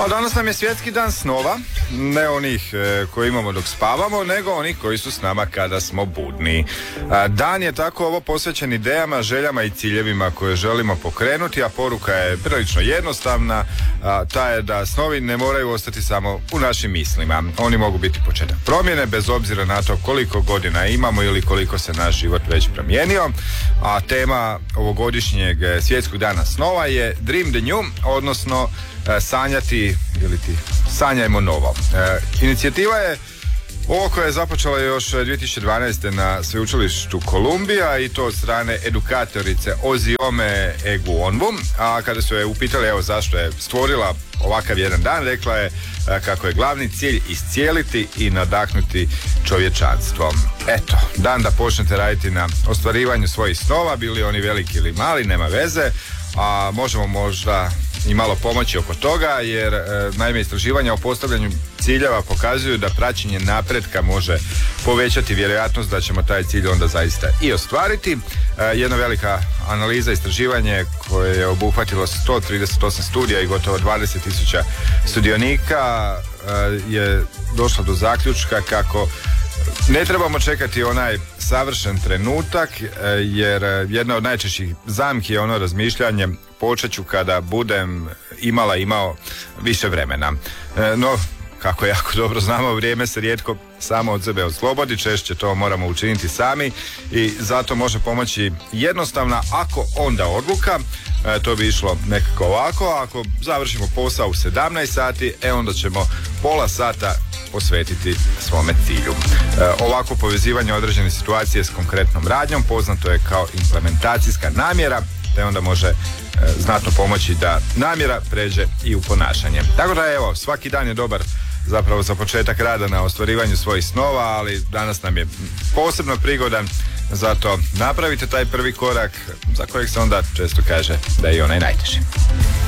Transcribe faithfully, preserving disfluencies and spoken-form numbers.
A danas nam je svjetski dan snova, ne onih e, koji imamo dok spavamo, nego onih koji su s nama kada smo budni. A, dan je tako ovo posvećen idejama, željama i ciljevima koje želimo pokrenuti, a poruka je prilično jednostavna, a, ta je da snovi ne moraju ostati samo u našim mislima. Oni mogu biti početak promjene, bez obzira na to koliko godina imamo ili koliko se naš život već promijenio. A tema ovogodišnjeg svjetskog dana snova je Dream the New, odnosno sanjati ili ti sanjajmo novo. E, inicijativa je ovo koja je započela još dvije tisuće dvanaeste. na sveučilištu Kolumbija i to od strane edukatorice Oziome Eguonwu, a kada su je upitali evo zašto je stvorila ovakav jedan dan, rekla je kako je glavni cilj iscijeliti i nadahnuti čovječanstvo. Eto, dan da počnete raditi na ostvarivanju svojih snova, bili oni veliki ili mali, nema veze, a možemo možda i malo pomoći oko toga, jer e, naime istraživanja o postavljanju ciljeva pokazuju da praćenje napretka može povećati vjerojatnost da ćemo taj cilj onda zaista i ostvariti. E, jedna velika analiza istraživanje koje je obuhvatilo sto trideset osam studija i gotovo dvadeset tisuća sudionika e, je došla do zaključka kako ne trebamo čekati onaj savršen trenutak, jer jedna od najčešćih zamki je ono razmišljanje počet ću kada budem imala imao više vremena. No, kako jako dobro znamo, vrijeme se rijetko samo od sebe oslobodi, češće to moramo učiniti sami i zato može pomoći jednostavna ako onda odluka. E, to bi išlo nekako ovako, ako završimo posao u sedamnaest sati, e onda ćemo pola sata posvetiti svome cilju. E, ovako povezivanje određene situacije s konkretnom radnjom poznato je kao implementacijska namjera, te onda može e, znatno pomoći da namjera pređe i u ponašanje. Tako da evo, svaki dan je dobar zapravo za početak rada na ostvarivanju svojih snova, ali danas nam je posebno prigodan, zato napravite taj prvi korak za kojeg se onda često kaže da je i onaj najteži.